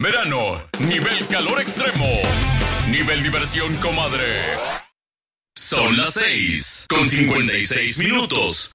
Verano, nivel calor extremo. Nivel diversión, comadre. Son las 6:56 minutos.